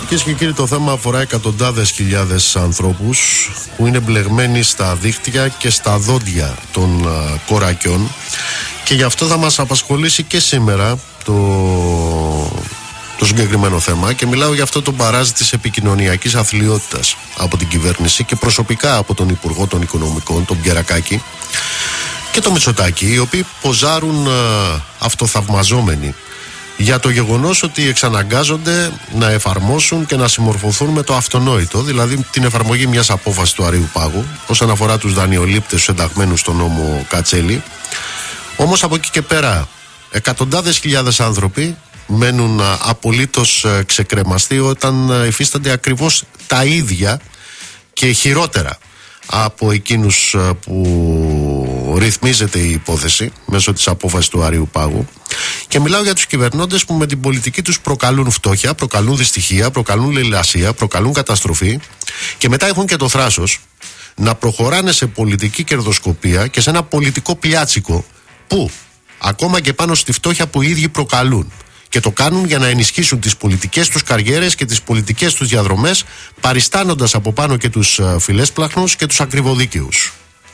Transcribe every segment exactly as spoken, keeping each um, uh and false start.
Κυρίες και κύριοι, το θέμα αφορά εκατοντάδες χιλιάδες ανθρώπους που είναι μπλεγμένοι στα δίχτυα και στα δόντια των uh, κορακιών, και γι' αυτό θα μας απασχολήσει και σήμερα το, το συγκεκριμένο θέμα, και μιλάω για αυτό το μπαράζ της επικοινωνιακής αθλιότητας από την κυβέρνηση και προσωπικά από τον Υπουργό των Οικονομικών, τον Πιερακάκη, και το Μητσοτάκη, οι οποίοι ποζάρουν uh, αυτοθαυμαζόμενοι για το γεγονός ότι εξαναγκάζονται να εφαρμόσουν και να συμμορφωθούν με το αυτονόητο, δηλαδή την εφαρμογή μιας απόφασης του Αρείου Πάγου όσον αφορά τους δανειολήπτες, τους ενταγμένους στον νόμο Κατσέλη. Όμως από εκεί και πέρα εκατοντάδες χιλιάδες άνθρωποι μένουν απολύτως ξεκρεμαστοί όταν υφίστανται ακριβώς τα ίδια και χειρότερα από εκείνους που ρυθμίζεται η υπόθεση μέσω της απόφασης του Αρείου Πάγου. Και μιλάω για τους κυβερνώντες που με την πολιτική τους προκαλούν φτώχεια, προκαλούν δυστυχία, προκαλούν λαιλασία, προκαλούν καταστροφή, και μετά έχουν και το θράσος να προχωράνε σε πολιτική κερδοσκοπία και σε ένα πολιτικό πιάτσικο που ακόμα και πάνω στη φτώχεια που οι ίδιοι προκαλούν, και το κάνουν για να ενισχύσουν τις πολιτικές τους καριέρες και τις πολιτικές τους διαδρομές, παριστάνοντας από πάνω και τους φιλέσπλαχνους και τους ακριβοδίκαιους.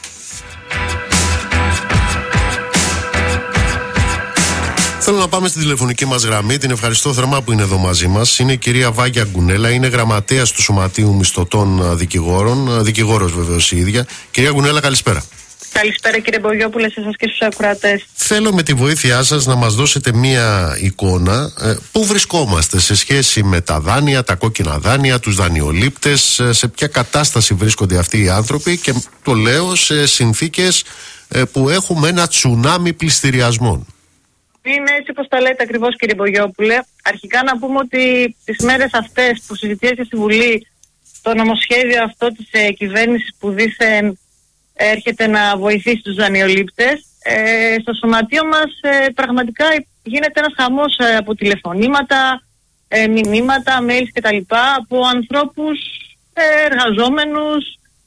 Θέλω να πάμε στην τηλεφωνική μας γραμμή. Την ευχαριστώ θερμά που είναι εδώ μαζί μας. Είναι η κυρία Βάγια Γκουνέλα, είναι γραμματέας του Σωματείου Μισθωτών Δικηγόρων, δικηγόρος βεβαίως η ίδια. Κυρία Γκουνέλα, καλησπέρα. Καλησπέρα κύριε Μπογιόπουλε, σε εσάς και στους ακροατές. Θέλω με τη βοήθειά σας να μας δώσετε μία εικόνα ε, πού βρισκόμαστε σε σχέση με τα δάνεια, τα κόκκινα δάνεια, τους δανειολήπτες, ε, σε ποια κατάσταση βρίσκονται αυτοί οι άνθρωποι, και το λέω σε συνθήκες ε, που έχουμε ένα τσουνάμι πληστηριασμών. Είναι έτσι όπως τα λέτε ακριβώς κύριε Μπογιόπουλε. Αρχικά να πούμε ότι τις μέρες αυτές που συζητιέται στη Βουλή το νομοσχέδιο αυτό της ε, κυβέρνησης που δήθεν έρχεται να βοηθήσει τους δανειολήπτες, ε, στο σωματείο μας ε, πραγματικά γίνεται ένας χαμός ε, από τηλεφωνήματα, ε, μηνύματα, mails κτλ. Από ανθρώπους ε, εργαζόμενους,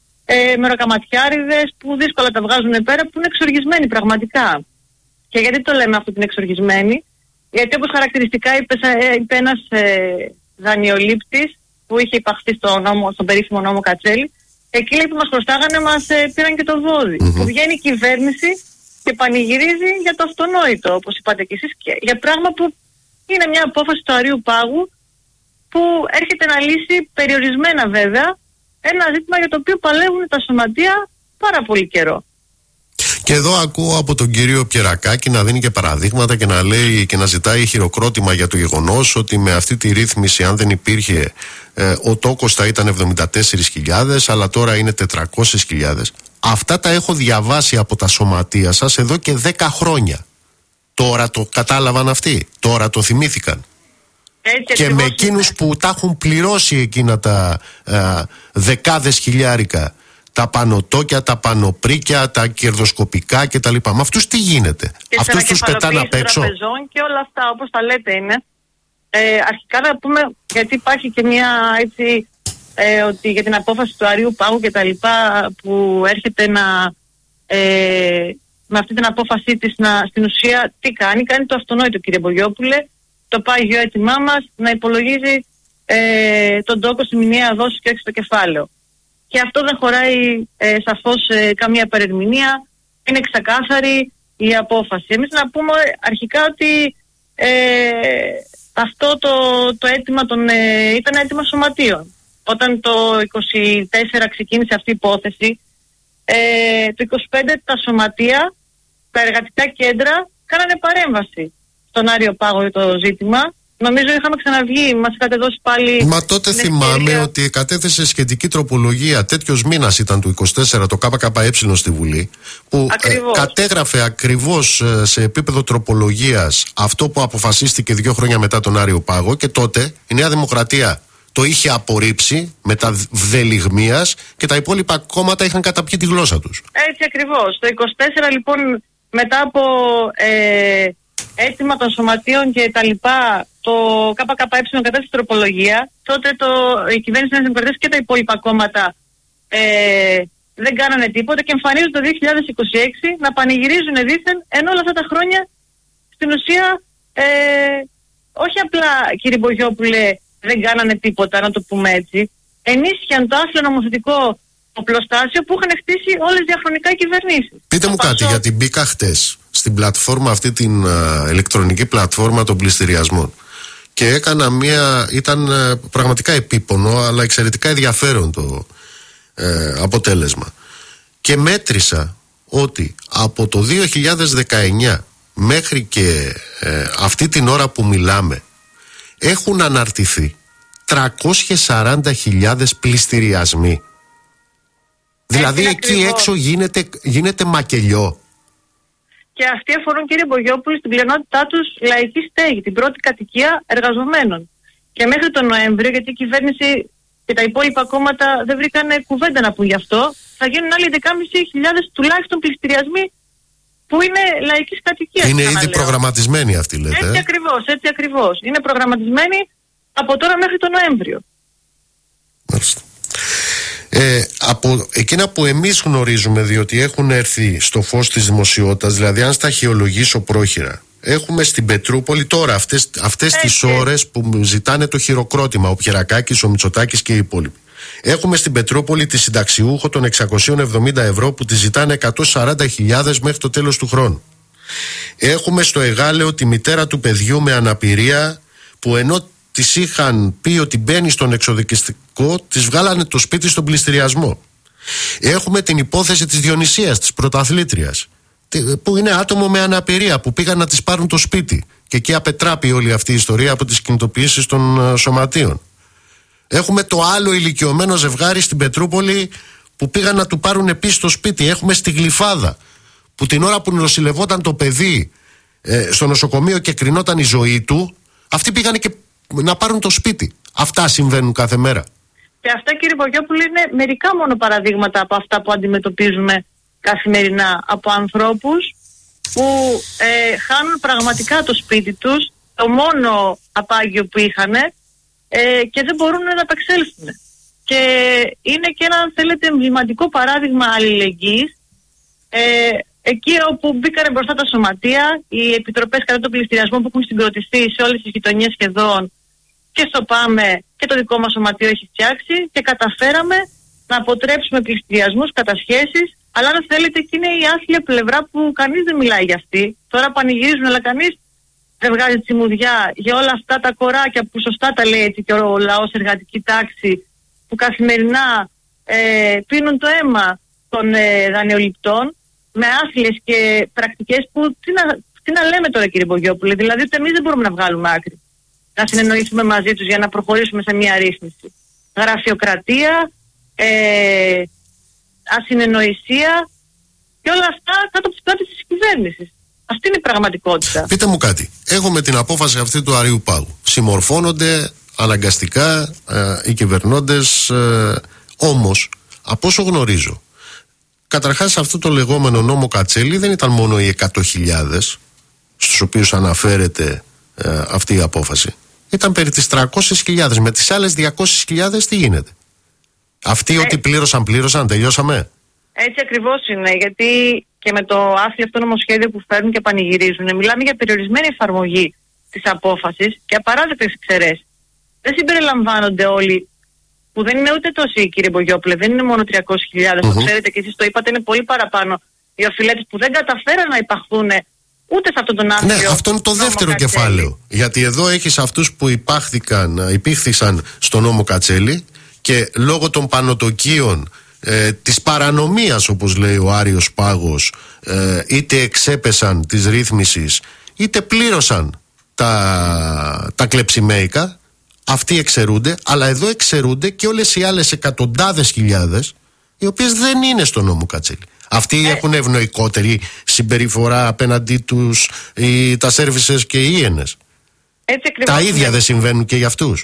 ε, μεροκαματιάριδες που δύσκολα τα βγάζουν πέρα, που είναι εξοργισμένοι πραγματικά. Και γιατί το λέμε αυτό, την εξοργισμένη? Γιατί όπως χαρακτηριστικά είπε, είπε ένας ε, δανειολήπτης που είχε υπαχθεί στο νόμο, στον περίφημο νόμο Κατσέλη, εκεί λέει που μας χρωστάγανε, μας ε, πήραν και το βόδι. Mm-hmm. Που βγαίνει η κυβέρνηση και πανηγυρίζει για το αυτονόητο, όπως είπατε κι εσείς, και για πράγμα που είναι μια απόφαση του Αρείου Πάγου που έρχεται να λύσει περιορισμένα βέβαια ένα ζήτημα για το οποίο παλεύουν τα σωματεία πάρα πολύ καιρό. Και εδώ ακούω από τον κύριο Πιερακάκη να δίνει και παραδείγματα και να λέει και να ζητάει χειροκρότημα για το γεγονός ότι με αυτή τη ρύθμιση, αν δεν υπήρχε, ε, ο τόκος θα ήταν εβδομήντα τέσσερις χιλιάδες, αλλά τώρα είναι τετρακόσιες χιλιάδες. Αυτά τα έχω διαβάσει από τα σωματεία σας εδώ και δέκα χρόνια. Τώρα το κατάλαβαν αυτοί, τώρα το θυμήθηκαν. Έτσι, και με εκείνους που τα έχουν πληρώσει εκείνα τα ε, δεκάδες χιλιάρικα, τα πανωτόκια, τα πανοπρίκια, τα κερδοσκοπικά κτλ. Με αυτούς τι γίνεται? Και αυτούς τους πετάνε απ' έξω. Και όλα αυτά όπως τα λέτε είναι. Ε, αρχικά να πούμε, γιατί υπάρχει και μια έτσι, ε, ότι για την απόφαση του Αρείου Πάγου κτλ. Που έρχεται να, ε, με αυτή την απόφασή της να, στην ουσία τι κάνει? Κάνει το αυτονόητο κύριε Μπογιόπουλε, το πάγιο έτοιμά μας να υπολογίζει ε, τον τόκο στη μηνιαία δόση και όχι στο κεφάλαιο. Και αυτό δεν χωράει ε, σαφώς ε, καμία παρερμηνία, είναι ξεκάθαρη η απόφαση. Εμείς να πούμε αρχικά ότι ε, αυτό το, το αίτημα των, ε, ήταν αίτημα σωματείων. Όταν το είκοσι τέσσερα ξεκίνησε αυτή η υπόθεση, ε, το είκοσι πέντε τα σωματεία, τα εργατικά κέντρα κάνανε παρέμβαση στον Άριο Πάγο για το ζήτημα. Νομίζω είχαμε ξαναβγεί, μας είχατε δώσει πάλι. Μα τότε θυμάμαι ευκαιρία. Ότι κατέθεσε σχετική τροπολογία, τέτοιος μήνας ήταν του είκοσι τέσσερα, το ΚΚΕ στη Βουλή, που ε, κατέγραφε ακριβώς ε, σε επίπεδο τροπολογίας αυτό που αποφασίστηκε δύο χρόνια μετά τον Άριο Πάγο, και τότε η Νέα Δημοκρατία το είχε απορρίψει με τα βδελιγμίας και τα υπόλοιπα κόμματα είχαν καταπιεί τη γλώσσα τους. Έτσι ακριβώς. Το είκοσι τέσσερα λοιπόν, μετά από ε, αίτημα των σωματείων και τα λοιπά, το ΚΚΕ κατά τη τροπολογία, τότε το, η κυβέρνηση της Δημοκρατίας και τα υπόλοιπα κόμματα ε, δεν κάνανε τίποτα και εμφανίζουν το δύο χιλιάδες είκοσι έξι να πανηγυρίζουν δήθεν, ενώ όλα αυτά τα χρόνια στην ουσία ε, όχι απλά κύριε Μπογιόπουλε δεν κάνανε τίποτα, να το πούμε έτσι. Ενίσχυαν το άθλιο νομοθετικό οπλοστάσιο που είχαν χτίσει όλες διαχρονικά οι κυβερνήσεις. Πείτε μου κάτι, γιατί μπήκα χτες στην πλατφόρμα αυτή, την α, ηλεκτρονική πλατφόρμα των πληστηριασμών, και έκανα μία, ήταν α, πραγματικά επίπονο αλλά εξαιρετικά ενδιαφέρον το ε, αποτέλεσμα, και μέτρησα ότι από το δύο χιλιάδες δεκαεννιά μέχρι και ε, αυτή την ώρα που μιλάμε έχουν αναρτηθεί τριακόσιες σαράντα χιλιάδες πληστηριασμοί. Δηλαδή Έτσι εκεί ακριβώς. έξω γίνεται, γίνεται μακελιό. Και αυτοί αφορούν, κύριε Μπογιόπουλη, στην πλειονότητά τους λαϊκή στέγη, την πρώτη κατοικία εργαζομένων. Και μέχρι τον Νοέμβριο, γιατί η κυβέρνηση και τα υπόλοιπα κόμματα δεν βρήκαν κουβέντα να πούν γι' αυτό, θα γίνουν άλλοι δεκάμισι χιλιάδες τουλάχιστον πληστηριασμοί που είναι λαϊκής κατοικίας. Είναι ήδη προγραμματισμένοι αυτοί, λέτε. Έτσι ε? ακριβώς, έτσι ακριβώς. Είναι προγραμματισμένοι από τώρα μέχρι τον Νοέμβριο. Μάλιστα. Ε, από εκείνα που εμείς γνωρίζουμε, διότι έχουν έρθει στο φως της δημοσιότητας, δηλαδή αν σταχυολογήσω πρόχειρα, έχουμε στην Πετρούπολη τώρα αυτές, αυτές τις ώρες που ζητάνε το χειροκρότημα, ο Πιερακάκης, ο Μητσοτάκης και οι υπόλοιποι. Έχουμε στην Πετρούπολη τη συνταξιούχο των εξακόσια εβδομήντα ευρώ που τη ζητάνε εκατόν σαράντα χιλιάδες μέχρι το τέλος του χρόνου. Έχουμε στο Εγάλεο τη μητέρα του παιδιού με αναπηρία που ενώ της είχαν πει ότι μπαίνει στον εξοδικιστικό, της βγάλανε το σπίτι στον πληστηριασμό. Έχουμε την υπόθεση της Διονυσίας, της πρωταθλήτριας, που είναι άτομο με αναπηρία που πήγαν να της πάρουν το σπίτι, και εκεί απετράπει όλη αυτή η ιστορία από τις κινητοποιήσεις των σωματείων. Έχουμε το άλλο ηλικιωμένο ζευγάρι στην Πετρούπολη που πήγαν να του πάρουν επίσης το σπίτι. Έχουμε στη Γλυφάδα που την ώρα που νοσηλευόταν το παιδί ε, στο νοσοκομείο και κρινόταν η ζωή του, αυτοί πήγαν και να πάρουν το σπίτι. Αυτά συμβαίνουν κάθε μέρα. Και αυτά, κύριε Μπογιόπουλη, είναι μερικά μόνο παραδείγματα από αυτά που αντιμετωπίζουμε καθημερινά από ανθρώπους που ε, χάνουν πραγματικά το σπίτι τους, το μόνο απάγιο που είχαν, ε, και δεν μπορούν να απεξέλθουν. Και είναι και ένα, αν θέλετε, εμβληματικό παράδειγμα αλληλεγγύης. Ε, εκεί όπου μπήκανε μπροστά τα σωματεία, οι επιτροπές κατά τον πληστηριασμό που έχουν συγκροτηθεί σε όλες τις γειτονιές σχεδόν, και στο ΠΑΜΕ και το δικό μας σωματείο έχει φτιάξει, και καταφέραμε να αποτρέψουμε πληστηριασμούς, κατασχέσεις, αλλά αν θέλετε εκεί είναι η άθλια πλευρά που κανείς δεν μιλάει για αυτή. Τώρα πανηγυρίζουν, αλλά κανείς δεν βγάζει τσιμουδιά για όλα αυτά τα κοράκια που σωστά τα λέει έτσι και ο λαός, εργατική τάξη, που καθημερινά ε, πίνουν το αίμα των ε, δανειοληπτών με άθλιες και πρακτικές που τι να, τι να λέμε τώρα, κύριε Μπογιόπουλε, δηλαδή ότι εμείς δεν μπορούμε να βγάλουμε άκρη, να συνεννοηθούμε μαζί τους για να προχωρήσουμε σε μια ρύθμιση. Γραφειοκρατία, ε, ασυνεννοησία και όλα αυτά κάτω από τις πλάτες της κυβέρνησης. Αυτή είναι η πραγματικότητα. Πείτε μου κάτι. Έχουμε την απόφαση αυτή του Αρείου Πάγου. Συμμορφώνονται αναγκαστικά ε, οι κυβερνώντες, ε, όμως από όσο γνωρίζω, καταρχάς αυτό το λεγόμενο νόμο Κατσέλη δεν ήταν μόνο οι εκατό χιλιάδες στους οποίους αναφέρεται ε, αυτή η απόφαση. Ήταν περί τις τριακόσιες χιλιάδες. Με τις άλλες διακόσιες χιλιάδες τι γίνεται? Αυτοί ε, ό,τι πλήρωσαν, πλήρωσαν, τελειώσαμε. Έτσι ακριβώς είναι, γιατί και με το άθλιο αυτό νομοσχέδιο που φέρνουν και πανηγυρίζουν, μιλάμε για περιορισμένη εφαρμογή της απόφασης και απαράδεκτες εξαιρέσεις. Δεν συμπεριλαμβάνονται όλοι, που δεν είναι ούτε τόσοι, κύριε Μπογιόπουλε, δεν είναι μόνο τριακόσιες χιλιάδες, mm-hmm. που ξέρετε και εσείς το είπατε, είναι πολύ παραπάνω οι οφειλέτες που δεν καταφέραν να υπαχθούν ούτε σε αυτόν τον άθλιο. Ναι, αυτό είναι το δεύτερο Κατσέλη. Κεφάλαιο. Γιατί εδώ έχεις αυτούς που υπάχθηκαν, υπήχθησαν στο νόμο Κατσέλη και λόγω των πανωτοκίων, ε, της παρανομίας, όπως λέει ο Άριος Πάγος, ε, είτε εξέπεσαν της ρύθμισης είτε πλήρωσαν τα, τα κλεψιμαίικα. Αυτοί εξαιρούνται, αλλά εδώ εξαιρούνται και όλες οι άλλες εκατοντάδες χιλιάδες οι οποίες δεν είναι στο νόμο Κατσέλη. Αυτοί ε. έχουν ευνοϊκότερη συμπεριφορά απέναντί τους, οι, τα σέρβισες και οι ίενες. Τα ίδια είναι. Δεν συμβαίνουν και για αυτούς?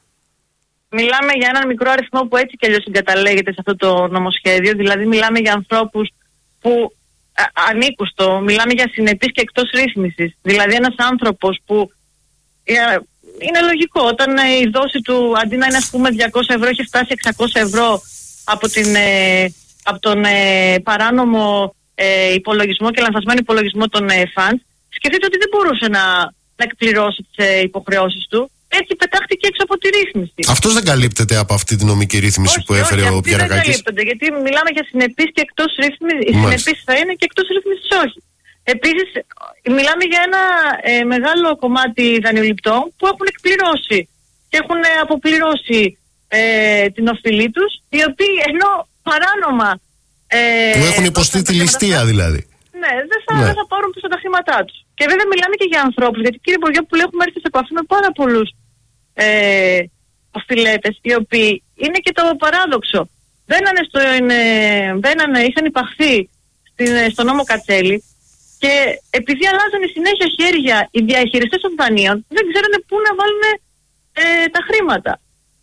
Μιλάμε για έναν μικρό αριθμό που έτσι κι αλλιώς συγκαταλέγεται σε αυτό το νομοσχέδιο. Δηλαδή μιλάμε για ανθρώπους που α, ανήκουν στο, μιλάμε για συνεπείς και εκτός ρύθμισης. Δηλαδή ένας άνθρωπος που ε, είναι λογικό όταν ε, η δόση του αντί να είναι ας πούμε διακόσια ευρώ έχει φτάσει εξακόσια ευρώ από, την, ε, από τον ε, παράνομο ε, υπολογισμό και λανθασμένο υπολογισμό των ε, φαντ. Σκεφτείτε ότι δεν μπορούσε να, να εκπληρώσει τις ε, υποχρεώσεις του. Έτσι πετάχτηκε έξω από τη ρύθμιση. Αυτός δεν καλύπτεται από αυτή τη νομική ρύθμιση όχι, που έφερε όχι, ο Πιερακάκης. Δεν καλύπτονται, γιατί μιλάμε για συνεπείς και εκτός ρύθμισης. Οι συνεπείς θα είναι και εκτός ρύθμισης όχι. Επίσης, μιλάμε για ένα ε, μεγάλο κομμάτι δανειοληπτών που έχουν εκπληρώσει και έχουν ε, αποπληρώσει ε, την οφειλή τους, οι οποίοι ενώ παράνομα. Ε, που έχουν υποστεί τη ληστεία δηλαδή. Ναι, δεν θα, ναι. δεν θα πάρουν πίσω τα χρήματά τους. Και βέβαια μιλάμε και για ανθρώπους, γιατί κύριε Μπογιόπουλε, έχουμε έρθει σε επαφή με πάρα πολλούς ε, οφειλέτες, οι οποίοι είναι και το παράδοξο. Μπαίνανε στο, είναι, μπαίνανε, είχαν υπαχθεί στην, στο νόμο Κατσέλη και επειδή αλλάζανε συνέχεια χέρια οι διαχειριστές των δανείων, δεν ξέρανε πού να βάλουν ε, τα χρήματα.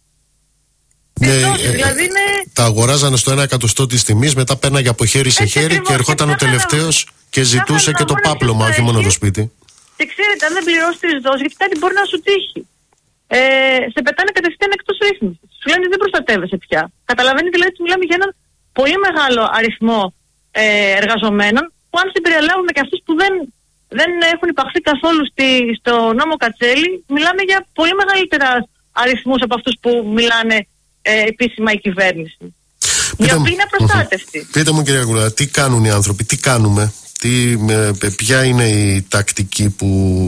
Ναι, Εκτός, ε, δηλαδή είναι... Τα αγοράζανε στο ένα εκατοστό της τιμής, μετά πέρναγε από χέρι σε Έτσι χέρι ακριβώς, και ερχόταν και ο τελευταίος και ζητούσε και το πάπλωμα, όχι μόνο το σπίτι. Και ξέρετε, αν δεν πληρώσει τις δόσεις, γιατί κάτι μπορεί να σου τύχει. Ε, σε πετάνε κατευθείαν εκτός ρύθμισης. Σου λένε δεν προστατεύεσαι πια. Καταλαβαίνετε, δηλαδή, ότι μιλάμε για έναν πολύ μεγάλο αριθμό ε, εργαζομένων, που αν συμπεριλάβουμε και αυτούς που δεν, δεν έχουν υπαχθεί καθόλου στη, στο νόμο Κατσέλη, μιλάμε για πολύ μεγαλύτερα αριθμούς από αυτούς που μιλάνε ε, επίσημα η κυβέρνηση. Οι οποίοι είναι απροστάτευτοι. Πείτε μου, κυρία Κουλά, τι κάνουν οι άνθρωποι, τι κάνουμε, τι, με, ποια είναι η τακτική που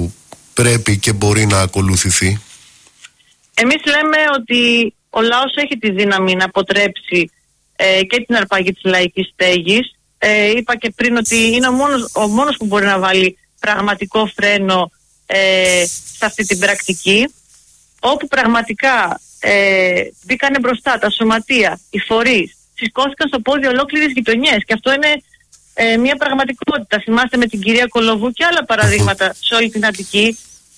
πρέπει και μπορεί να ακολουθηθεί? Εμείς λέμε ότι ο λαός έχει τη δύναμη να αποτρέψει ε, και την αρπαγή της λαϊκής στέγης. Ε, είπα και πριν ότι είναι ο μόνος, ο μόνος που μπορεί να βάλει πραγματικό φρένο ε, σε αυτή την πρακτική, όπου πραγματικά ε, μπήκανε μπροστά τα σωματεία, οι φορείς, σηκώθηκαν στο πόδι ολόκληρες γειτονιές, και αυτό είναι ε, μια πραγματικότητα. Θυμάστε με την κυρία Κολοβού και άλλα παραδείγματα σε όλη την Αττική.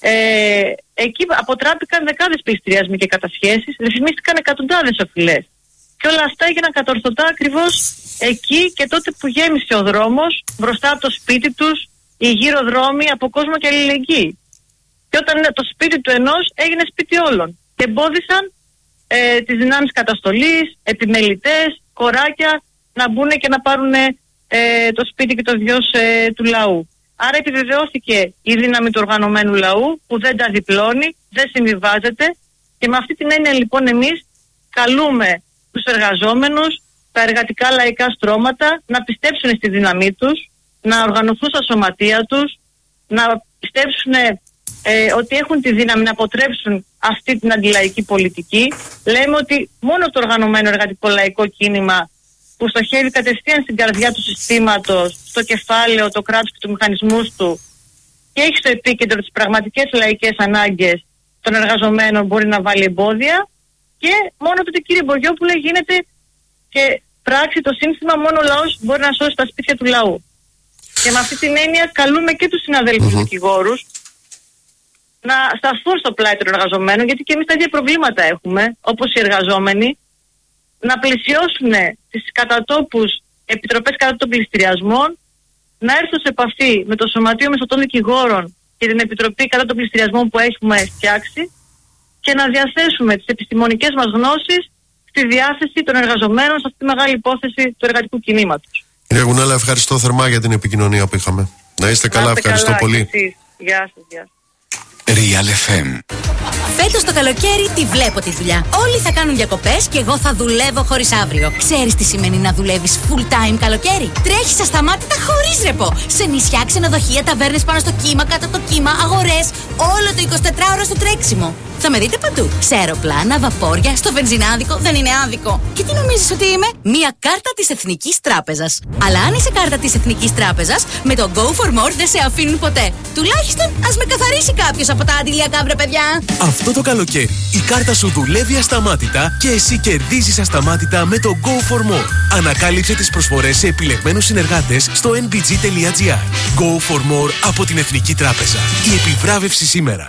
Ε, εκεί αποτράπηκαν δεκάδες πληστηριασμοί και κατασχέσεις, ρυθμίστηκαν εκατοντάδες οφειλές. Και όλα αυτά έγιναν κατορθωτά ακριβώς εκεί και τότε που γέμισε ο δρόμος, μπροστά από το σπίτι τους, οι γύρω δρόμοι από κόσμο και αλληλεγγύη. Και όταν το σπίτι του ενός έγινε σπίτι όλων. Και εμπόδισαν ε, τις δυνάμεις καταστολής, επιμελητές, κοράκια να μπουν και να πάρουν ε, το σπίτι και το βιός ε, του λαού. Άρα επιβεβαιώθηκε η δύναμη του οργανωμένου λαού που δεν τα διπλώνει, δεν συμβιβάζεται, και με αυτή την έννοια λοιπόν εμείς καλούμε τους εργαζόμενους, τα εργατικά λαϊκά στρώματα να πιστέψουν στη δύναμή τους, να οργανωθούν στα σωματεία τους, να πιστέψουν ε, ότι έχουν τη δύναμη να αποτρέψουν αυτή την αντιλαϊκή πολιτική. Λέμε ότι μόνο το οργανωμένο εργατικό λαϊκό κίνημα που στοχεύει κατευθείαν στην καρδιά του συστήματος, στο κεφάλαιο, το κράτος και τους μηχανισμούς του, και έχει στο επίκεντρο τις πραγματικές λαϊκές ανάγκες των εργαζομένων, μπορεί να βάλει εμπόδια, και μόνο τότε, κύριε Μπογιόπουλε, γίνεται και πράξη το σύνθημα «Μόνο ο λαός μπορεί να σώσει τα σπίτια του λαού». Και με αυτή την έννοια καλούμε και τους συναδέλφους mm-hmm. δικηγόρους να σταθούν στο πλάι των εργαζομένων, γιατί και εμείς τα ίδια προβλήματα έχουμε, όπως οι εργαζόμενοι, να πλησιώσουν τις κατατόπους επιτροπές κατά των πληστηριασμών, να έρθουν σε επαφή με το Σωματείο Μεσωτών Δικηγόρων και την Επιτροπή κατά των πληστηριασμών που έχουμε φτιάξει, και να διαθέσουμε τις επιστημονικές μας γνώσεις στη διάθεση των εργαζομένων σε αυτή τη μεγάλη υπόθεση του εργατικού κινήματος. Κύριε Γουνέλα, ευχαριστώ θερμά για την επικοινωνία που είχαμε. Να είστε καλά, είστε ευχαριστώ καλά, πολύ. Γεια σας, γεια σας. Real εφ εμ. Φέτος το καλοκαίρι τη βλέπω τη δουλειά. Όλοι θα κάνουν διακοπές και εγώ θα δουλεύω χωρίς αύριο. Ξέρεις τι σημαίνει να δουλεύεις full time καλοκαίρι? Τρέχεις ασταμάτητα χωρίς ρεπό. Σε νησιά, ξενοδοχεία, ταβέρνες πάνω στο κύμα, κάτω από το κύμα, αγορές. Όλο το εικοσιτετράωρο στο τρέξιμο. Θα με δείτε παντού. Σε αεροπλάνα, βαπόρια, στο βενζινάδικο. Δεν είναι άδικο. Και τι νομίζεις ότι είμαι? Μία κάρτα της Εθνικής Τράπεζας. Αλλά αν είσαι κάρτα της Εθνικής Τράπεζας, με το Go for More δεν σε αφήνουν ποτέ. Τουλάχιστον ας με καθαρίσει κάποιος από τα αντιλιακά, βρε παιδιά. Αυτό το καλοκαίρι η κάρτα σου δουλεύει ασταμάτητα και εσύ κερδίζεις ασταμάτητα με το Go for More. Ανακάλυψε τις προσφορές σε επιλεγμένους συνεργάτες στο εν μπι τζι τελεία τζι άρ. Go for More από την Εθνική Τράπεζα. Η επιβράβευση σήμερα.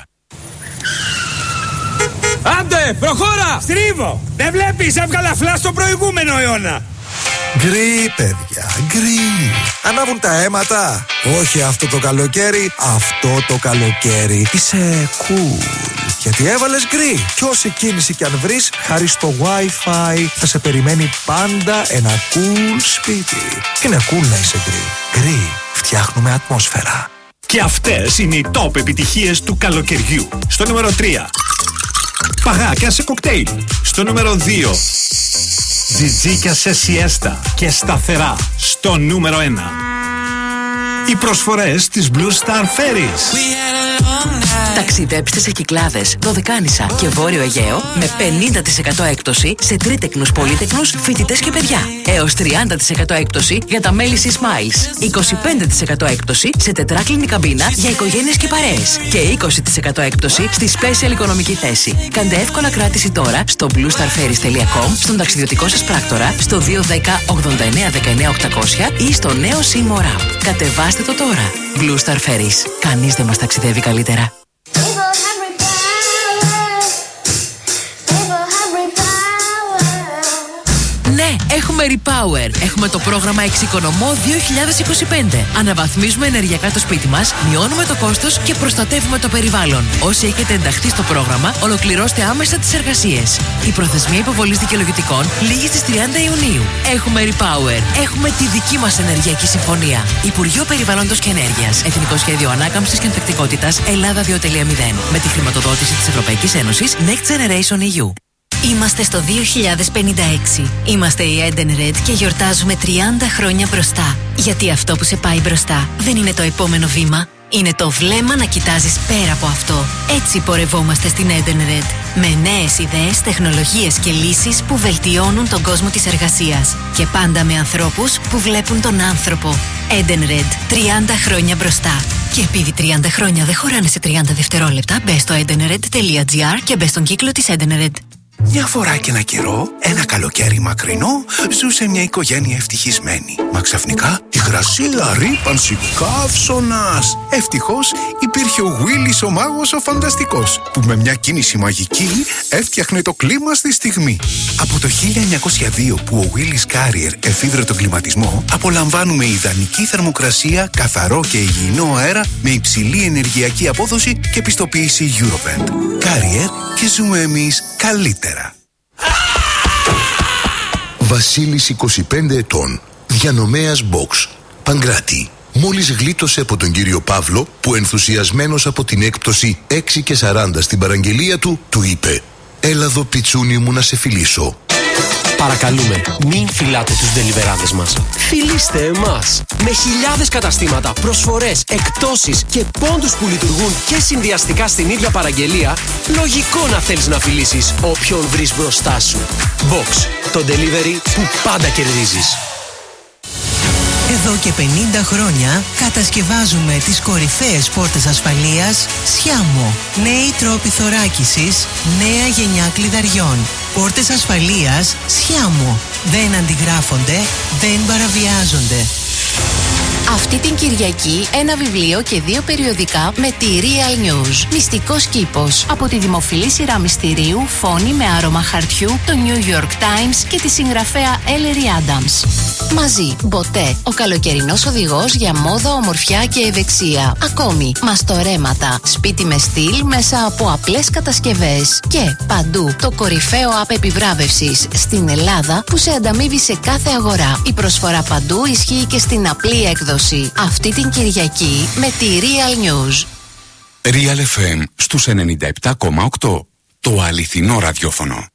Άντε, προχώρα! Στρίβω! Δεν βλέπεις, έβγαλα φλα στο προηγούμενο αιώνα! Γκρι, παιδιά, γκρι. Ανάβουν τα αίματα. Όχι αυτό το καλοκαίρι, αυτό το καλοκαίρι είσαι cool. Γιατί έβαλες γκρι. Κι όση κίνηση κι αν βρεις, χάρη στο Wi-Fi θα σε περιμένει πάντα ένα cool σπίτι. Είναι cool να είσαι γκρι. Γκρι, φτιάχνουμε ατμόσφαιρα. Και αυτές είναι οι top επιτυχίες του καλοκαιριού. Στο νούμερο τρία. Σπαγάκια σε κοκτέιλ. Στο νούμερο δύο. Τζιτζίκια σε σιέστα και σταθερά. Στο νούμερο ένα. Οι προσφορές της Blue Star Ferries. Ταξιδέψτε σε Κυκλάδες, Δωδεκάνησα και Βόρειο Αιγαίο με πενήντα τοις εκατό έκπτωση σε τρίτεκνους, πολύτεκνους, φοιτητές και παιδιά. Έως τριάντα τοις εκατό έκπτωση για τα μέλη Sea Smiles. είκοσι πέντε τοις εκατό έκπτωση σε τετράκλινη καμπίνα για οικογένειες και παρέες. Και είκοσι τοις εκατό έκπτωση στη special οικονομική θέση. Κάντε εύκολα κράτηση τώρα στο blue star ferries τελεία com, στον ταξιδιωτικό σας πράκτορα, στο δύο ένα μηδέν ογδόντα εννέα δεκαεννέα οκτακόσια ή στο νέο Seymour App. Κατεβάστε το τώρα. Blue Star Ferries. Κανείς δεν μας ταξιδεύει καλύτερα. Ναι, έχουμε Repower. Έχουμε το πρόγραμμα Εξοικονομώ δύο χιλιάδες είκοσι πέντε. Αναβαθμίζουμε ενεργειακά το σπίτι μας, μειώνουμε το κόστος και προστατεύουμε το περιβάλλον. Όσοι έχετε ενταχθεί στο πρόγραμμα, ολοκληρώστε άμεσα τις εργασίες. Η προθεσμία υποβολής δικαιολογητικών λήγει στις τριάντα Ιουνίου. Έχουμε Repower. Έχουμε τη δική μας ενεργειακή συμφωνία. Υπουργείο Περιβάλλοντος και Ενέργειας. Εθνικό Σχέδιο Ανάκαμψης και Ανθεκτικότητας Ελλάδα δύο κόμμα μηδέν. Με τη χρηματοδότηση της Ευρωπαϊκής Ένωσης Next Generation ι γιου. Είμαστε στο δύο χιλιάδες πενήντα έξι. Είμαστε η Edenred και γιορτάζουμε τριάντα χρόνια μπροστά. Γιατί αυτό που σε πάει μπροστά δεν είναι το επόμενο βήμα. Είναι το βλέμμα να κοιτάζεις πέρα από αυτό. Έτσι πορευόμαστε στην Edenred. Με νέες ιδέες, τεχνολογίες και λύσεις που βελτιώνουν τον κόσμο της εργασίας. Και πάντα με ανθρώπους που βλέπουν τον άνθρωπο. Edenred. τριάντα χρόνια μπροστά. Και επειδή τριάντα χρόνια δεν χωράνε σε τριάντα δευτερόλεπτα, μπες στο edenred τελεία gr και μπες στον κύκλο της Edenred. Μια φορά και ένα καιρό, ένα καλοκαίρι μακρινό, ζούσε μια οικογένεια ευτυχισμένη. Μα ξαφνικά, υγρασία, ρύπανση, καύσωνας. Ευτυχώς υπήρχε ο Γουίλις ο μάγος ο φανταστικός, που με μια κίνηση μαγική έφτιαχνε το κλίμα στη στιγμή. Από το χίλια εννιακόσια δύο που ο Γουίλις Carrier εφήβρε τον κλιματισμό, απολαμβάνουμε ιδανική θερμοκρασία, καθαρό και υγιεινό αέρα με υψηλή ενεργειακή απόδοση και πιστοποίηση Eurovent. Carrier, και ζούμε εμείς καλύτερα. Βασίλης, είκοσι πέντε ετών, διανομέας Box, Παγκράτη. Μόλις γλίτωσε από τον κύριο Παύλο, που ενθουσιασμένος από την έκπτωση έξι και σαράντα στην παραγγελία του, του είπε: «Έλα εδώ πιτσούνι μου να σε φιλήσω». Παρακαλούμε, μην φυλάτε τους ντελιβεράδες μας. Φιλήστε εμάς. Με χιλιάδες καταστήματα, προσφορές, εκπτώσεις και πόντους που λειτουργούν και συνδυαστικά στην ίδια παραγγελία, λογικό να θέλεις να φιλήσεις όποιον βρεις μπροστά σου. Box, το delivery που πάντα κερδίζεις. Εδώ και πενήντα χρόνια κατασκευάζουμε τις κορυφαίες πόρτες ασφαλείας Sciamo. Νέοι τρόποι θωράκισης, νέα γενιά κλειδαριών. Πόρτες ασφαλείας Sciamo. Δεν αντιγράφονται, δεν παραβιάζονται. Αυτή την Κυριακή ένα βιβλίο και δύο περιοδικά με τη Real News. Μυστικός κήπος. Από τη δημοφιλή σειρά μυστηρίου Φόνη με άρωμα χαρτιού, το New York Times και τη συγγραφέα Ellery Adams. Μαζί, Μποτέ, ο καλοκαιρινός οδηγός για μόδα, ομορφιά και ευεξία. Ακόμη, μαστορέματα, σπίτι με στυλ μέσα από απλές κατασκευές. Και παντού, το κορυφαίο app επιβράβευσης στην Ελλάδα που σε ανταμείβει σε κάθε αγορά. Η προσφορά παντού ισχύει και στην απλή έκδοση. Αυτή την Κυριακή με τη Real News. Real εφ εμ στους ενενήντα επτά κόμμα οκτώ. Το αληθινό ραδιόφωνο.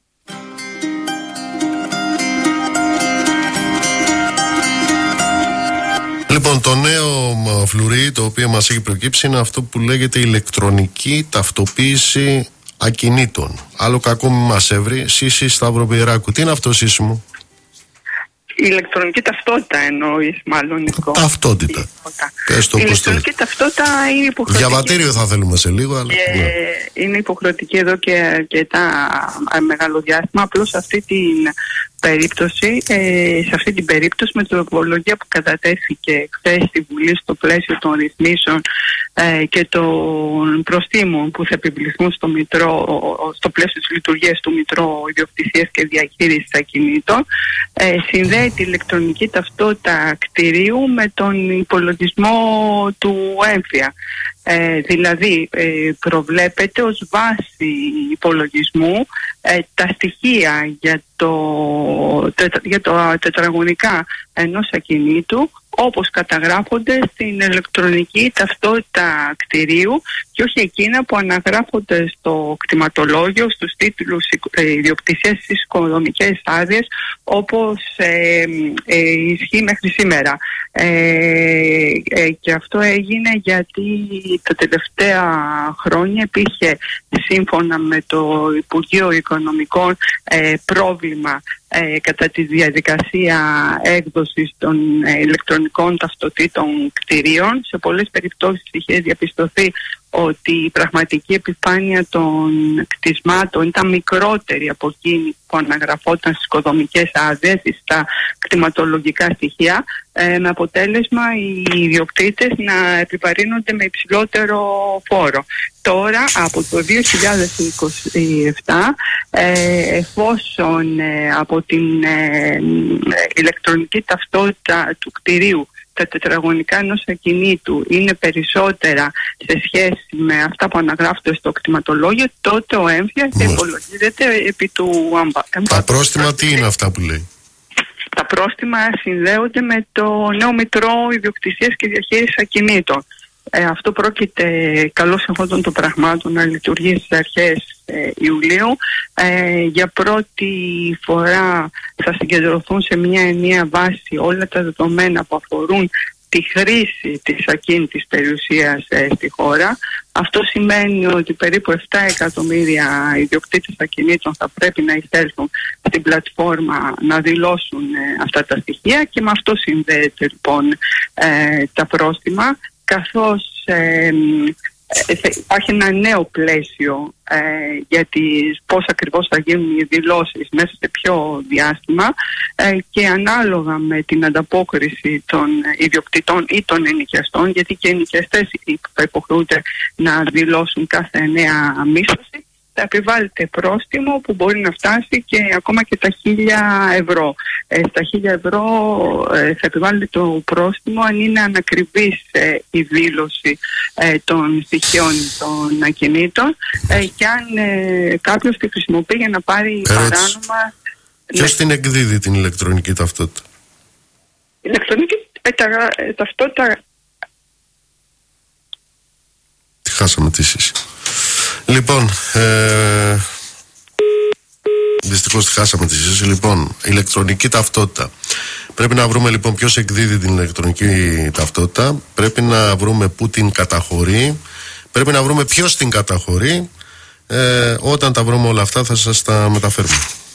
Λοιπόν, το νέο φλουρί το οποίο μας έχει προκύψει είναι αυτό που λέγεται ηλεκτρονική ταυτοποίηση ακινήτων. Άλλο κακό μη μας έβρι. Σύση Σταυροπιεράκου. Τι είναι αυτό, Σύση μου? Η ηλεκτρονική ταυτότητα εννοείς, μάλλον, Νικό. Ταυτότητα. Η ηλεκτρονική ταυτότητα είναι υποχρεωτική. Διαβατήριο θα θέλουμε σε λίγο, αλλά. Ε, ναι. Είναι υποχρεωτική εδώ και αρκετά μεγάλο διάστημα. Απλώς σε αυτή την περίπτωση, ε, σε αυτή την περίπτωση με την τροπολογία που κατατέθηκε χθες στη Βουλή στο πλαίσιο των ρυθμίσεων ε, και των προστίμων που θα επιβληθούν στο, Μητρό, στο πλαίσιο της λειτουργίας του Μητρό Ιδιοκτησίας και Διαχείρισης Ακινήτων, ε, συνδέει τη ηλεκτρονική ταυτότητα κτηρίου με τον υπολογισμό του έμφυα. Ε, δηλαδή ε, προβλέπεται ως βάση υπολογισμού ε, τα στοιχεία για το, τετρα, για το τετραγωνικά ενός ακινήτου όπως καταγράφονται στην ηλεκτρονική ταυτότητα κτηρίου και όχι εκείνα που αναγράφονται στο κτηματολόγιο, στους τίτλους ιδιοκτησίας στις οικοδομικές άδειες, όπως ε, ε, ισχύει μέχρι σήμερα. Ε, ε, και αυτό έγινε γιατί τα τελευταία χρόνια υπήρχε, σύμφωνα με το Υπουργείο Οικονομικών, ε, πρόβλημα ε, κατά τη διαδικασία έκδοσης των ε, ηλεκτρονικών ταυτοτήτων κτηρίων. Σε πολλές περιπτώσεις είχε διαπιστωθεί ότι η πραγματική επιφάνεια των κτισμάτων ήταν μικρότερη από εκείνη που αναγραφόταν στις οικοδομικές άδειες ή στα κτηματολογικά στοιχεία, ε, με αποτέλεσμα οι ιδιοκτήτες να επιβαρύνονται με υψηλότερο φόρο. Τώρα, από το δύο χιλιάδες είκοσι επτά, ε, εφόσον ε, από την ε, ηλεκτρονική ταυτότητα του κτηρίου τα τετραγωνικά ενός ακινήτου είναι περισσότερα σε σχέση με αυτά που αναγράφονται στο κτηματολόγιο, τότε ο έμφυας υπολογίζεται επί του ΑΜΠΑ. Τα πρόστιμα τι είναι αυτά που λέει? Τα πρόστιμα συνδέονται με το νέο Μητρό Ιδιοκτησίας και Διαχείρισης Ακινήτων. Ε, αυτό πρόκειται καλώς εχόντων των πραγμάτων να λειτουργεί στις αρχές ε, Ιουλίου. Ε, για πρώτη φορά θα συγκεντρωθούν σε μια ενιαία βάση όλα τα δεδομένα που αφορούν τη χρήση της ακίνητης περιουσίας ε, στη χώρα. Αυτό σημαίνει ότι περίπου επτά εκατομμύρια ιδιοκτήτες ακινήτων θα πρέπει να εισέλθουν στην πλατφόρμα να δηλώσουν ε, αυτά τα στοιχεία, και με αυτό συνδέεται λοιπόν ε, τα πρόστιμα, καθώς ε, ε, υπάρχει ένα νέο πλαίσιο ε, για τις πώς ακριβώς θα γίνουν οι δηλώσεις μέσα σε ποιο διάστημα, ε, και ανάλογα με την ανταπόκριση των ιδιοκτητών ή των ενοικιαστών, γιατί και οι ενοικιαστές θα υποχρεούνται να δηλώσουν κάθε νέα μίσθωση, θα επιβάλλεται πρόστιμο που μπορεί να φτάσει και ακόμα και τα χίλια ευρώ. Ε, στα χίλια ευρώ ε, θα επιβάλλεται το πρόστιμο αν είναι ανακριβής ε, η δήλωση ε, των στοιχείων των ακινήτων ε, και αν ε, κάποιος τη χρησιμοποιεί για να πάρει παράνομα. Ποιος ναι. την εκδίδει την ηλεκτρονική ταυτότητα? Η ηλεκτρονική ε, τα, ε, ταυτότητα. Τι χάσαμε τη σύση. Λοιπόν, ε, δυστυχώς τη χάσαμε τη σύση. Λοιπόν, ηλεκτρονική ταυτότητα. Πρέπει να βρούμε λοιπόν ποιος εκδίδει την ηλεκτρονική ταυτότητα. Πρέπει να βρούμε πού την καταχωρεί. Πρέπει να βρούμε ποιος την καταχωρεί. ε, Όταν τα βρούμε όλα αυτά θα σας τα μεταφέρουμε.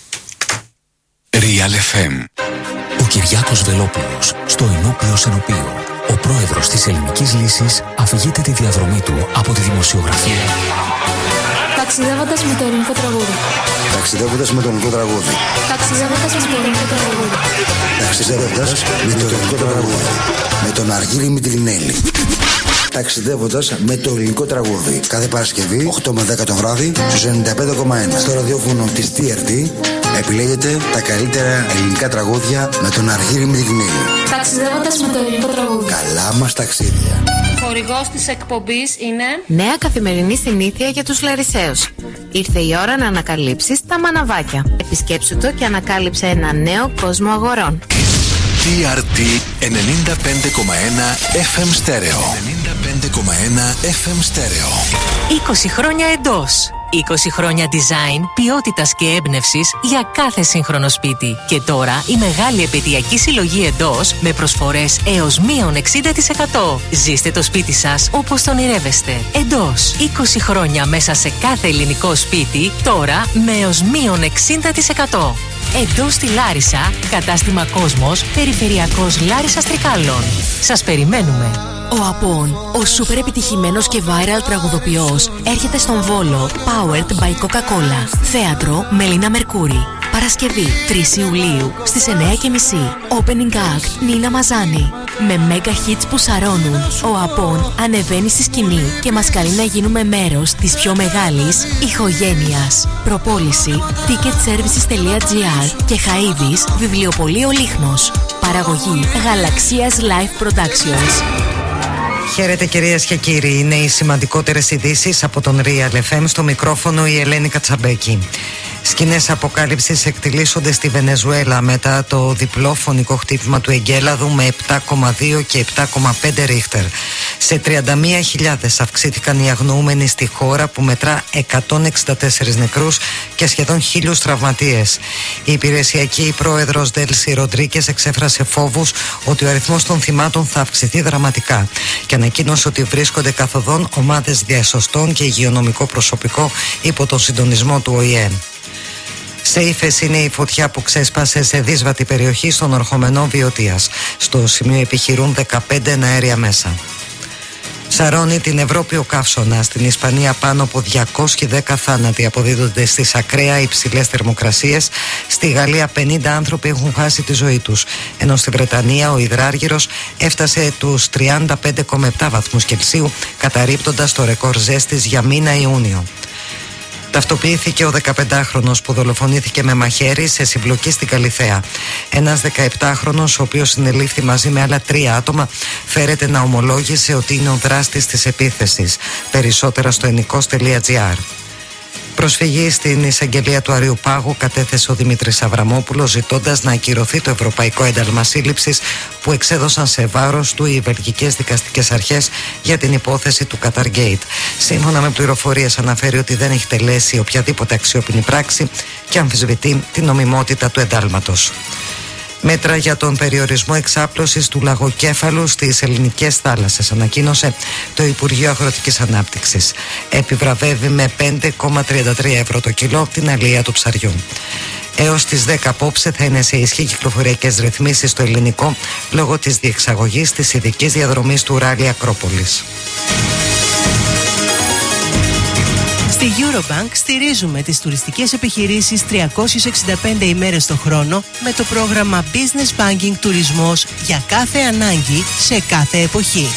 Real εφ εμ. Ο Κυριάκος Βελόπουλος στο ενώπιο Σενοπείο. Ο πρόεδρος της Ελληνικής Λύσης αφηγείται τη διαδρομή του από τη δημοσιογραφία. Ταξιδεύοντας με το ελληνικό τραγούδι. Ταξιδεύοντας με το ελληνικό τραγούδι. Ταξιδεύοντας με το ελληνικό τραγούδι. Ταξιδεύοντας με το ελληνικό τραγούδι. Με τον Αργύρη Μητρινέλη. Ταξιδεύοντας με το ελληνικό τραγούδι. Κάθε Παρασκευή, οκτώ με δέκα το βράδυ, στους ενενήντα πέντε κόμμα ένα. Στο ραδιόφωνο της τι αρ τι επιλέγετε τα καλύτερα ελληνικά τραγούδια με τον Αργύρη Μητρινέλη. Ταξιδεύοντας με το ελληνικό τραγούδι. Καλά μας ταξίδια. Χορηγός της εκπομπής είναι Νέα καθημερινή συνήθεια για τους Λαρισαίους. Ήρθε η ώρα να ανακαλύψεις τα μαναβάκια. Επισκέψου το και ανακάλυψε ένα νέο κόσμο αγορών. τι αρ τι ενενήντα πέντε κόμμα ένα εφ εμ στέρεο. ενενήντα πέντε κόμμα ένα εφ εμ στέρεο. είκοσι χρόνια εντός. είκοσι χρόνια design, ποιότητας και έμπνευσης για κάθε σύγχρονο σπίτι. Και τώρα η μεγάλη επαιτειακή συλλογή εντός με προσφορές έως μείον εξήντα τοις εκατό. Ζήστε το σπίτι σας όπως το ονειρεύεστε. Εντός. είκοσι χρόνια μέσα σε κάθε ελληνικό σπίτι, τώρα με έως μείον εξήντα τοις εκατό. Εντός στη Λάρισα, κατάστημα Κόσμος, περιφερειακός Λάρισσας Τρικάλων. Σας περιμένουμε. Ο Απόν, ο σούπερ επιτυχημένος και viral τραγουδοποιός, έρχεται στον Βόλο, powered by Coca-Cola. Θέατρο Μελίνα Μερκούρη. Παρασκευή τρεις Ιουλίου στις εννιά και μισή. Opening act Νίνα Μαζάνη. Με mega hits που σαρώνουν, ο Απόν ανεβαίνει στη σκηνή και μας καλεί να γίνουμε μέρος της πιο μεγάλης ηχογένειας. Προπόληση ticketservices τελεία τζι άρ και Χαΐδης Βιβλιοπωλείο Λίχνος. Παραγωγή Γαλαξίας Live Productions. Χαίρετε κυρίες και κύριοι, είναι οι σημαντικότερες ειδήσεις από τον Real εφ εμ, στο μικρόφωνο η Ελένη Κατσαμπέκη. Σκηνές αποκάλυψης εκτιλήσονται στη Βενεζουέλα μετά το διπλό φωνικό χτύπημα του εγκέλαδου με επτά κόμμα δύο και επτά κόμμα πέντε ρίχτερ. Σε τριάντα μία χιλιάδες αυξήθηκαν οι αγνοούμενοι στη χώρα που μετρά εκατόν εξήντα τέσσερις νεκρούς και σχεδόν χίλιους τραυματίες. Η υπηρεσιακή πρόεδρος Ντέλσι Ροντρίκες εξέφρασε φόβους ότι ο αριθμός των θυμάτων θα αυξηθεί δραματικά και ανακοίνωσε ότι βρίσκονται καθοδόν ομάδες διασωστών και υγειονομικό προσωπικό υπό τον συντονισμό του Ο Η Ε. Σε ύφεση είναι η φωτιά που ξέσπασε σε δύσβατη περιοχή στον ορχομενό Βιωτίας. Στο σημείο επιχειρούν δεκαπέντε εναέρια μέσα. Σαρώνει την Ευρώπη ο καύσωνα. Στην Ισπανία πάνω από διακόσιοι δέκα θάνατοι αποδίδονται στις ακραία υψηλές θερμοκρασίες. Στη Γαλλία πενήντα άνθρωποι έχουν χάσει τη ζωή τους. Ενώ στη Βρετανία ο υδράργυρος έφτασε τους τριάντα πέντε κόμμα επτά βαθμούς Κελσίου, καταρρίπτοντας το ρεκόρ ζέστης για μήνα Ιούνιο. Ταυτοποιήθηκε ο δεκαπεντάχρονος που δολοφονήθηκε με μαχαίρι σε συμπλοκή στην Καλιθέα. Ένας δεκαεπτάχρονος, ο οποίος συνελήφθη μαζί με άλλα τρία άτομα, φέρεται να ομολόγησε ότι είναι ο δράστης της επίθεσης. Περισσότερα στο ενικός τελεία τζι άρ. Προσφυγή στην εισαγγελία του Αριού Πάγου κατέθεσε ο Δημήτρης Αβραμόπουλος, ζητώντας να ακυρωθεί το Ευρωπαϊκό Ένταλμα Σύλληψης που εξέδωσαν σε βάρος του οι βελγικές δικαστικές αρχές για την υπόθεση του Qatargate. Σύμφωνα με πληροφορίες αναφέρει ότι δεν έχει τελέσει οποιαδήποτε αξιόπινη πράξη και αμφισβητεί την νομιμότητα του εντάλματος. Μέτρα για τον περιορισμό εξάπλωσης του λαγοκέφαλου στις ελληνικές θάλασσες, ανακοίνωσε το Υπουργείο Αγροτικής Ανάπτυξης. Επιβραβεύει με πέντε κόμμα τριάντα τρία ευρώ το κιλό την αλεία του ψαριού. Έως τις δέκα απόψε θα είναι σε ισχύ κυκλοφοριακές ρυθμίσεις στο ελληνικό λόγω της διεξαγωγής της ειδικής διαδρομής του Ράλι Ακρόπολης. Στη Eurobank στηρίζουμε τις τουριστικές επιχειρήσεις τριακόσιες εξήντα πέντε ημέρες το χρόνο με το πρόγραμμα Business Banking Τουρισμός για κάθε ανάγκη σε κάθε εποχή.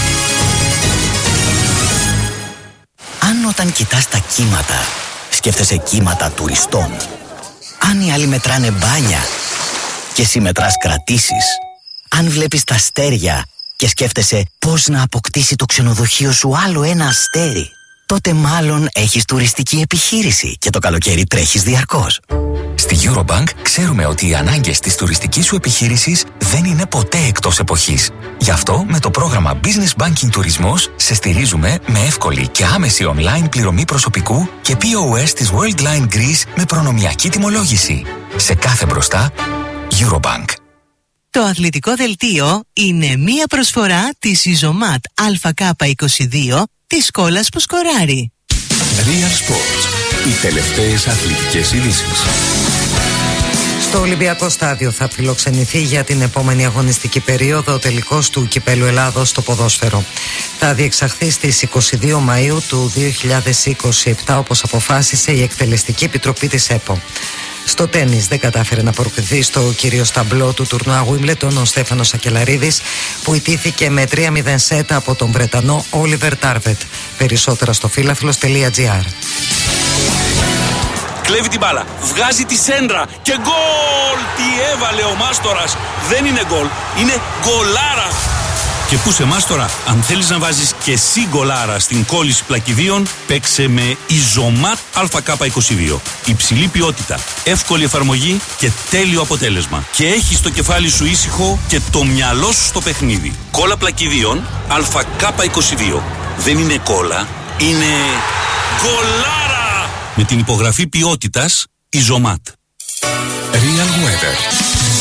Αν όταν κοιτάς τα κύματα σκέφτεσαι κύματα τουριστών, αν οι άλλοι μετράνε μπάνια και εσύ μετράς κρατήσεις, αν βλέπεις τα αστέρια και σκέφτεσαι πώς να αποκτήσει το ξενοδοχείο σου άλλο ένα αστέρι, τότε μάλλον έχεις τουριστική επιχείρηση και το καλοκαίρι τρέχεις διαρκώς. Στη Eurobank ξέρουμε ότι οι ανάγκες της τουριστικής σου επιχείρησης δεν είναι ποτέ εκτός εποχής. Γι' αυτό με το πρόγραμμα Business Banking Τουρισμός σε στηρίζουμε με εύκολη και άμεση online πληρωμή προσωπικού και πι ο ες της Worldline Greece με προνομιακή τιμολόγηση. Σε κάθε μπροστά, Eurobank. Το αθλητικό δελτίο είναι μία προσφορά της Ιζωμάτ Α Κ είκοσι δύο της κόλλας που σκοράρει. Real Sports. Οι τελευταίες αθλητικές ειδήσεις. Στο Ολυμπιακό Στάδιο θα φιλοξενηθεί για την επόμενη αγωνιστική περίοδο ο τελικός του Κυπέλλου Ελλάδος στο ποδόσφαιρο. Θα διεξαχθεί στις είκοσι δύο Μαΐου του δύο χιλιάδες είκοσι επτά όπως αποφάσισε η Εκτελεστική Επιτροπή της ΕΠΟ. Στο τένις δεν κατάφερε να προκριθεί στο κυρίως ταμπλό του τουρνουά Wimbledon ο Στέφανος Σακελαρίδης, που ιτήθηκε με τρία μηδέν σετ από τον Βρετανό Όλιβερ Τάρβετ. Περισσότερα στο φίλαθλος τελεία τζι άρ. Κλέβει την μπάλα, βγάζει τη σέντρα και γκολ! Τι έβαλε ο Μάστορας! Δεν είναι γκολ, είναι γκολάρα! Και πού σε Μάστορα, αν θέλεις να βάζεις και εσύ γκολάρα στην κόλληση πλακιδίων, παίξε με Ιζωμάτ Α Κ είκοσι δύο. Υψηλή ποιότητα, εύκολη εφαρμογή και τέλειο αποτέλεσμα. Και έχεις το κεφάλι σου ήσυχο και το μυαλό σου στο παιχνίδι. Κόλλα πλακιδίων Α Κ είκοσι δύο. Δεν είναι κόλλα, είναι γκολάρα! Με την υπογραφή ποιότητας Ιζωμάτ. Real Weather.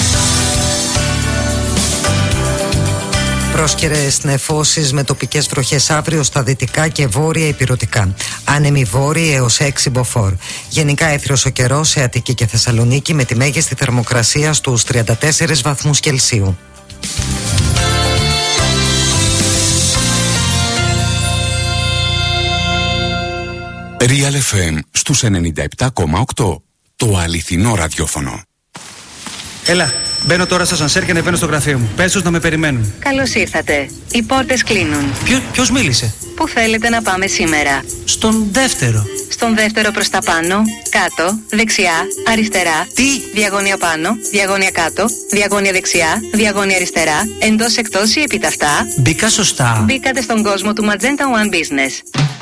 Πρόσκαιρες νεφώσεις με τοπικές βροχές αύριο στα δυτικά και βόρεια ηπειρωτικά. Άνεμοι βόρειοι έως έξι μποφόρ. Γενικά έθριος ο καιρός σε Αττική και Θεσσαλονίκη με τη μέγιστη θερμοκρασία στους τριάντα τέσσερις βαθμούς Κελσίου. Real εφ εμ στους ενενήντα επτά κόμμα οκτώ. Το αληθινό ραδιόφωνο. Έλα, μπαίνω τώρα στο σανσέρ και ανεβαίνω στο γραφείο μου. Πες τους να με περιμένουν. Καλώς ήρθατε. Οι πόρτες κλείνουν. Ποιο, ποιος μίλησε? Πού θέλετε να πάμε σήμερα? Στον δεύτερο. Στον δεύτερο προς τα πάνω, κάτω, δεξιά, αριστερά. Τι? Διαγώνια πάνω, διαγώνια κάτω, διαγώνια δεξιά, διαγώνια αριστερά, εντός εκτός ή επιταυτά. Μπήκα σωστά. Μπήκατε στον κόσμο του Magenta One Business.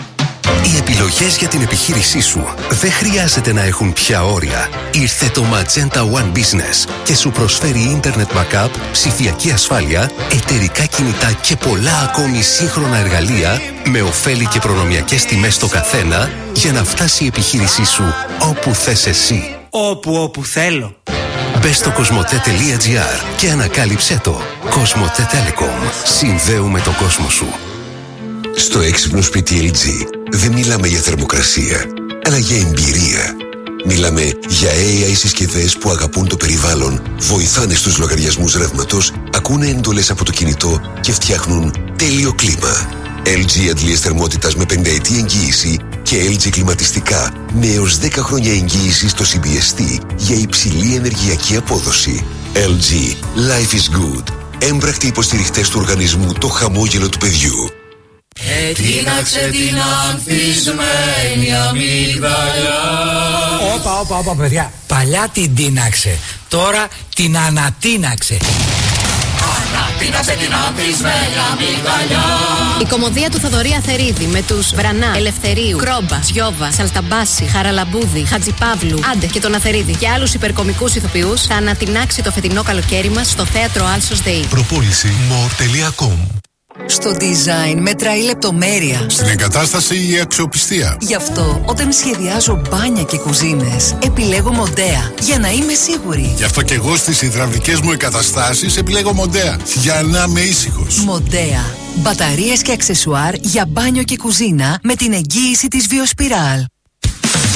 Οι επιλογές για την επιχείρησή σου δεν χρειάζεται να έχουν πια όρια. Ήρθε το Magenta One Business και σου προσφέρει ίντερνετ backup, ψηφιακή ασφάλεια, εταιρικά κινητά και πολλά ακόμη σύγχρονα εργαλεία με ωφέλη και προνομιακές τιμές στο καθένα για να φτάσει η επιχείρησή σου όπου θες εσύ. Όπου όπου θέλω. Μπες στο κοσμοτέ.gr και ανακάλυψέ το. Κοσμοτέ Telecom. Συνδέουμε τον κόσμο σου. Στο έξυπνο σπίτι ελ τζι δεν μιλάμε για θερμοκρασία, αλλά για εμπειρία. Μιλάμε για έι άι συσκευές που αγαπούν το περιβάλλον, βοηθάνε στους λογαριασμούς ρεύματος, ακούνε εντολές από το κινητό και φτιάχνουν τέλειο κλίμα. ελ τζι αντλίες θερμότητας με πενταετή εγγύηση και ελ τζι κλιματιστικά με έως δέκα χρόνια εγγύηση στο σι μπι ες τι για υψηλή ενεργειακή απόδοση. ελ τζι. Life is good. Έμπρακτοι υποστηριχτές του οργανισμού Το Χαμόγελο του Παιδιού. Ετείναξε την ανθισμένη αμύγδαλιά. Όπα, όπα, όπα, παιδιά. Παλιά την τίναξε. Τώρα την ανατίναξε. Ανατείναξε την ανθισμένη αμύγδαλιά. Η κωμωδία του Θοδωρή Αθερίδη με τους Βρανά, Ελευθερίου, Κρόμπα, Γιώβα, Σαλταμπάση, Χαραλαμπούδη, Χατζιπαύλου, Άντε και τον Αθερίδη και άλλους υπερκομικούς ηθοποιούς θα ανατινάξει το φετινό καλοκαίρι μας στο θέατρο Άλσος ΔΕΗ. Προπόληση more τελεία com. Στο design μετράει η λεπτομέρεια. Στην εγκατάσταση η αξιοπιστία. Γι' αυτό όταν σχεδιάζω μπάνια και κουζίνες επιλέγω Μοντέα για να είμαι σίγουρη. Γι' αυτό και εγώ στις υδραυλικές μου εγκαταστάσεις επιλέγω Μοντέα για να είμαι ήσυχος. Μοντέα. Μπαταρίες και αξεσουάρ για μπάνιο και κουζίνα με την εγγύηση της Βιοσπιράλ.